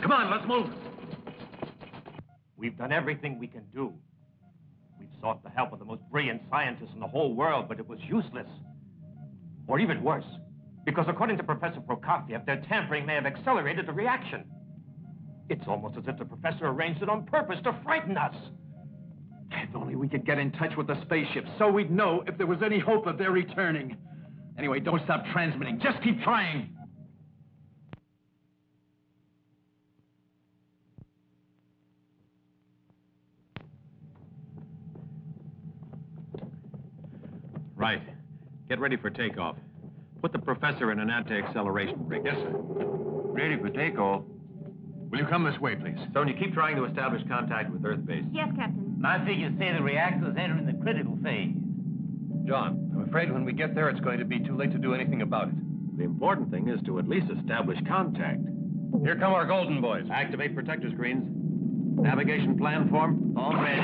Come on, let's move. We've done everything we can do. We've sought the help of the most brilliant scientists in the whole world, but it was useless. Or even worse, because according to Professor Prokofiev, their tampering may have accelerated the reaction. It's almost as if the professor arranged it on purpose to frighten us. If only we could get in touch with the spaceship so we'd know if there was any hope of their returning. Anyway, don't stop transmitting. Just keep trying. Right. Get ready for takeoff. Put the professor in an anti-acceleration rig. Yes, sir. Ready for takeoff. Will you come this way, please? Sonia, keep trying to establish contact with Earth base. Yes, Captain. My figures say the reactor's entering the critical phase. John, I'm afraid when we get there, it's going to be too late to do anything about it. The important thing is to at least establish contact. Here come our golden boys. Activate protector screens. Navigation plan form. All ready.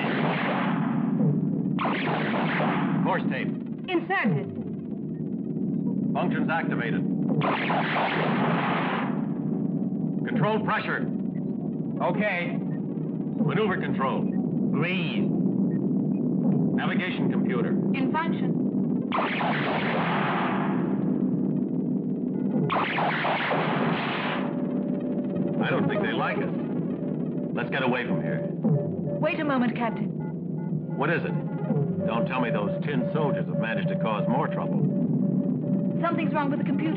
Course tape. Inserted. Functions activated. Control pressure. Okay. Maneuver control. Green. Navigation computer. In function. I don't think they like us. Let's get away from here. Wait a moment, Captain. What is it? Don't tell me those tin soldiers have managed to cause more trouble. Something's wrong with the computer.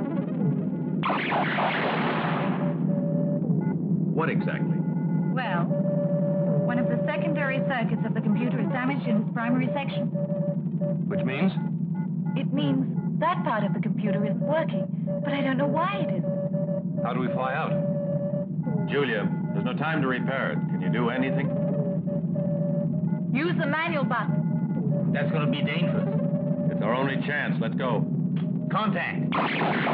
What exactly? Well, one of the secondary circuits of the computer is damaged in its primary section. Which means? It means that part of the computer isn't working, but I don't know why it isn't. How do we fly out? Julia, there's no time to repair it. Can you do anything? Use the manual button. That's going to be dangerous. It's our only chance. Let's go. Contact.